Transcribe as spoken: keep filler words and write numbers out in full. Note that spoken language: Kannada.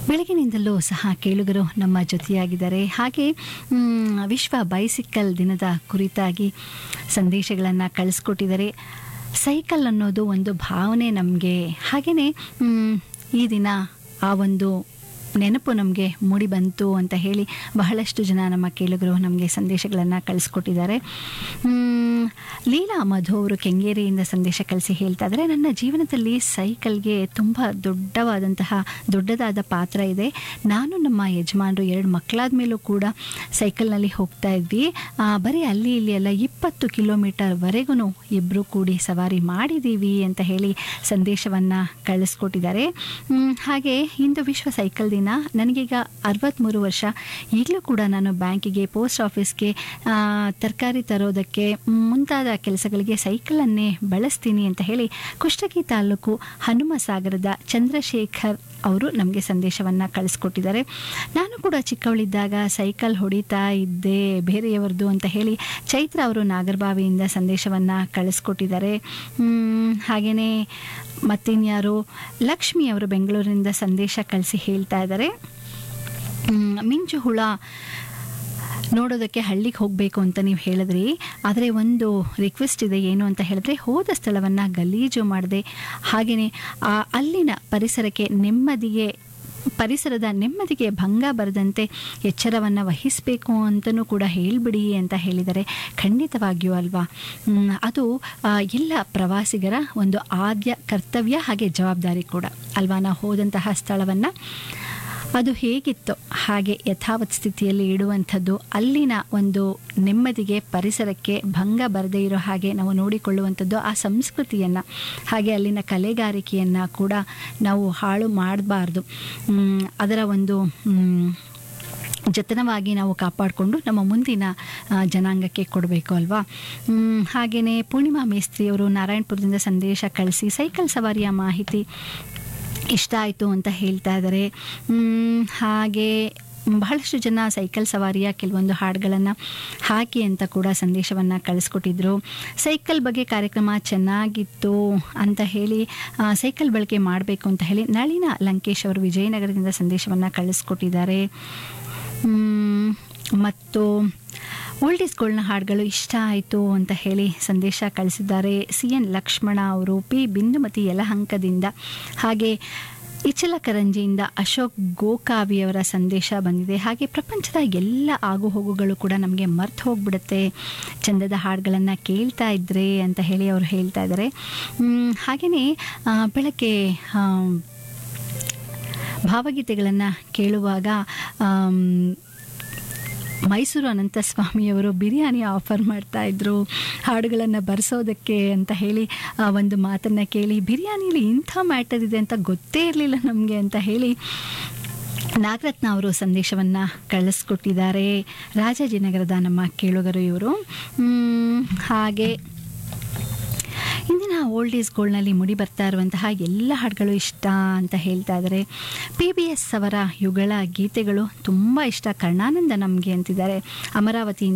ಬೆಳಗಿನಿಂದಲೂ ಸಹ ಕೇಳುಗರು ನಮ್ಮ ಜೊತೆಯಾಗಿದ್ದಾರೆ. ಹಾಗೆ ಮ್, ವಿಶ್ವ ಬೈಸಿಕಲ್ ದಿನದ ಕುರಿತಾಗಿ ಸಂದೇಶಗಳನ್ನು ಕಳಿಸ್ಕೊಟ್ಟಿದ್ದಾರೆ. ಸೈಕಲ್ ಅನ್ನೋದು ಒಂದು ಭಾವನೆ ನಮಗೆ. ಹಾಗೆಯೇ ಈ ದಿನ ಆ ಒಂದು ನೆನಪು ನಮಗೆ ಮೂಡಿ ಬಂತು ಅಂತ ಹೇಳಿ ಬಹಳಷ್ಟು ಜನ ನಮ್ಮ ಕೇಳುಗರು ನಮಗೆ ಸಂದೇಶಗಳನ್ನು ಕಳಿಸ್ಕೊಟ್ಟಿದ್ದಾರೆ. ಲೀಲಾ ಮಧು ಅವರು ಕೆಂಗೇರಿಯಿಂದ ಸಂದೇಶ ಕಳಿಸಿ ಹೇಳ್ತಾ ಇದ್ದಾರೆ, ನನ್ನ ಜೀವನದಲ್ಲಿ ಸೈಕಲ್ಗೆ ತುಂಬ ದೊಡ್ಡವಾದಂತಹ ದೊಡ್ಡದಾದ ಪಾತ್ರ ಇದೆ. ನಾನು ನಮ್ಮ ಯಜಮಾನರು ಎರಡು ಮಕ್ಕಳಾದ ಮೇಲೂ ಕೂಡ ಸೈಕಲ್ನಲ್ಲಿ ಹೋಗ್ತಾ ಇದ್ವಿ. ಬರೀ ಅಲ್ಲಿ ಇಲ್ಲಿ ಎಲ್ಲ ಇಪ್ಪತ್ತು ಕಿಲೋಮೀಟರ್ವರೆಗೂ ಇಬ್ಬರು ಕೂಡಿ ಸವಾರಿ ಮಾಡಿದ್ದೀವಿ ಅಂತ ಹೇಳಿ ಸಂದೇಶವನ್ನು ಕಳಿಸ್ಕೊಟ್ಟಿದ್ದಾರೆ. ಹಾಗೆ ಇಂದು ವಿಶ್ವ ಸೈಕಲ್ ದಿನ. ನನಗೀಗ ಅರವತ್ತ್ಮೂರು ವರ್ಷ. ಈಗಲೂ ಕೂಡ ನಾನು ಬ್ಯಾಂಕಿಗೆ, ಪೋಸ್ಟ್ ಆಫೀಸ್ಗೆ, ತರಕಾರಿ ತರೋದಕ್ಕೆ ಮುಂತಾದ ಕೆಲಸಗಳಿಗೆ ಸೈಕಲನ್ನೇ ಬಳಸ್ತೀನಿ ಅಂತ ಹೇಳಿ ಕುಷ್ಟಗಿ ತಾಲೂಕು ಹನುಮಸಾಗರದ ಚಂದ್ರಶೇಖರ್ ಅವರು ನಮಗೆ ಸಂದೇಶವನ್ನು ಕಳಿಸ್ಕೊಟ್ಟಿದ್ದಾರೆ. ನಾನು ಕೂಡ ಚಿಕ್ಕವಳಿದ್ದಾಗ ಸೈಕಲ್ ಹೊಡಿತಾ ಇದ್ದೆ ಬೇರೆಯವರದು ಅಂತ ಹೇಳಿ ಚೈತ್ರ ಅವರು ನಾಗರಬಾವಿಯಿಂದ ಸಂದೇಶವನ್ನು ಕಳಿಸ್ಕೊಟ್ಟಿದ್ದಾರೆ. ಹಾಗೆಯೇ ಮತ್ತಿನ್ಯಾರು ಲಕ್ಷ್ಮಿ ಅವರು ಬೆಂಗಳೂರಿನಿಂದ ಸಂದೇಶ ಕಳಿಸಿ ಹೇಳ್ತಾ ಇದ್ದಾರೆ, ಮಿಂಚು ಹುಳ ನೋಡೋದಕ್ಕೆ ಹಳ್ಳಿಗೆ ಹೋಗಬೇಕು ಅಂತ ನೀವು ಹೇಳಿದ್ರಿ. ಆದರೆ ಒಂದು ರಿಕ್ವೆಸ್ಟ್ ಇದೆ, ಏನು ಅಂತ ಹೇಳಿದ್ರೆ ಹೋದ ಸ್ಥಳವನ್ನು ಗಲೀಜು ಮಾಡದೆ ಹಾಗೆಯೇ ಅಲ್ಲಿನ ಪರಿಸರಕ್ಕೆ ನೆಮ್ಮದಿಗೆ ಪರಿಸರದ ನೆಮ್ಮದಿಗೆ ಭಂಗ ಬರದಂತೆ ಎಚ್ಚರವನ್ನು ವಹಿಸಬೇಕು ಅಂತಲೂ ಕೂಡ ಹೇಳಿಬಿಡಿ ಅಂತ ಹೇಳಿದರೆ ಖಂಡಿತವಾಗಿಯೂ ಅಲ್ವಾ. ಅದು ಎಲ್ಲ ಪ್ರವಾಸಿಗರ ಒಂದು ಆದ್ಯ ಕರ್ತವ್ಯ ಹಾಗೆ ಜವಾಬ್ದಾರಿ ಕೂಡ ಅಲ್ವಾ. ನಾವು ಹೋದಂತಹ ಸ್ಥಳವನ್ನು ಅದು ಹೇಗಿತ್ತು ಹಾಗೆ ಯಥಾವತ್ ಸ್ಥಿತಿಯಲ್ಲಿ ಇಡುವಂಥದ್ದು, ಅಲ್ಲಿನ ಒಂದು ನೆಮ್ಮದಿಗೆ ಪರಿಸರಕ್ಕೆ ಭಂಗ ಬರದೇ ಇರೋ ಹಾಗೆ ನಾವು ನೋಡಿಕೊಳ್ಳುವಂಥದ್ದು, ಆ ಸಂಸ್ಕೃತಿಯನ್ನು ಹಾಗೆ ಅಲ್ಲಿನ ಕಲೆಗಾರಿಕೆಯನ್ನು ಕೂಡ ನಾವು ಹಾಳು ಮಾಡಬಾರ್ದು. ಅದರ ಒಂದು ಜತನವಾಗಿ ನಾವು ಕಾಪಾಡಿಕೊಂಡು ನಮ್ಮ ಮುಂದಿನ ಜನಾಂಗಕ್ಕೆ ಕೊಡಬೇಕು ಅಲ್ವಾ. ಹಾಗೆಯೇ ಪೂರ್ಣಿಮಾ ಮೇಸ್ತ್ರಿಯವರು ನಾರಾಯಣಪುರದಿಂದ ಸಂದೇಶ ಕಳಿಸಿ ಸೈಕಲ್ ಸವಾರಿಯ ಮಾಹಿತಿ ಇಷ್ಟ ಆಯಿತು ಅಂತ ಹೇಳ್ತಾ ಇದ್ದಾರೆ. ಹಾಗೆ ಬಹಳಷ್ಟು ಜನ ಸೈಕಲ್ ಸವಾರಿಯ ಕೆಲವೊಂದು ಹಾಡುಗಳನ್ನು ಹಾಕಿ ಅಂತ ಕೂಡ ಸಂದೇಶವನ್ನು ಕಳಿಸ್ಕೊಟ್ಟಿದ್ರು. ಸೈಕಲ್ ಬಗ್ಗೆ ಕಾರ್ಯಕ್ರಮ ಚೆನ್ನಾಗಿತ್ತು ಅಂತ ಹೇಳಿ ಸೈಕಲ್ ಬಳಕೆ ಮಾಡಬೇಕು ಅಂತ ಹೇಳಿ ನಳಿನ ಲಂಕೇಶ್ ಅವರು ವಿಜಯನಗರದಿಂದ ಸಂದೇಶವನ್ನು ಕಳಿಸ್ಕೊಟ್ಟಿದ್ದಾರೆ. ಮತ್ತು ಓಲ್ಡ್ ಗೋಲ್ಡ್ನ ಹಾಡುಗಳು ಇಷ್ಟ ಆಯಿತು ಅಂತ ಹೇಳಿ ಸಂದೇಶ ಕಳಿಸಿದ್ದಾರೆ. ಸಿ ಎನ್ ಲಕ್ಷ್ಮಣ ಅವರು ಪಿ ಬಿಂದುಮತಿ ಯಲಹಂಕದಿಂದ, ಹಾಗೆ ಇಚಲಕರಂಜಿಯಿಂದ ಅಶೋಕ್ ಗೋಕಾವಿಯವರ ಸಂದೇಶ ಬಂದಿದೆ. ಹಾಗೆ ಪ್ರಪಂಚದ ಎಲ್ಲ ಆಗು ಹೋಗುಗಳು ಕೂಡ ನಮಗೆ ಮರ್ತು ಹೋಗ್ಬಿಡುತ್ತೆ ಚಂದದ ಹಾಡುಗಳನ್ನು ಕೇಳ್ತಾ ಇದ್ರೆ ಅಂತ ಹೇಳಿ ಅವರು ಹೇಳ್ತಾ ಇದ್ದಾರೆ. ಹಾಗೆಯೇ ಬೆಳಗ್ಗೆ ಭಾವಗೀತೆಗಳನ್ನು ಕೇಳುವಾಗ ಮೈಸೂರು ಅನಂತಸ್ವಾಮಿಯವರು ಬಿರಿಯಾನಿ ಆಫರ್ ಮಾಡ್ತಾಯಿದ್ರು ಹಾಡುಗಳನ್ನು ಬರೆಸೋದಕ್ಕೆ ಅಂತ ಹೇಳಿ ಒಂದು ಮಾತನ್ನು ಕೇಳಿ, ಬಿರಿಯಾನಿಲಿ ಇಂಥ ಮ್ಯಾಟರ್ ಇದೆ ಅಂತ ಗೊತ್ತೇ ಇರಲಿಲ್ಲ ನಮಗೆ ಅಂತ ಹೇಳಿ ನಾಗರತ್ನ ಅವರು ಸಂದೇಶವನ್ನು ಕಳಿಸ್ಕೊಟ್ಟಿದ್ದಾರೆ. ರಾಜಾಜಿನಗರದ ನಮ್ಮ ಕೇಳುಗರು ಇವರು. ಹಾಗೆ ಇಂದಿನ ಓಲ್ಡ್ ಈಸ್ ಗೋಲ್ಡ್ನಲ್ಲಿ ಮುಡಿ ಬರ್ತಾ ಇರುವಂತಹ ಎಲ್ಲ ಹಾಡುಗಳು ಇಷ್ಟ ಅಂತ ಹೇಳ್ತಾ ಇದ್ದಾರೆ. ಪಿ ಬಿ ಎಸ್ ಅವರ ಯುಗಳ ಗೀತೆಗಳು ತುಂಬ ಇಷ್ಟ, ಕರ್ಣಾನಂದ ನಮಗೆ ಅಂತಿದ್ದಾರೆ. ಅಮರಾವತಿಯಿಂದ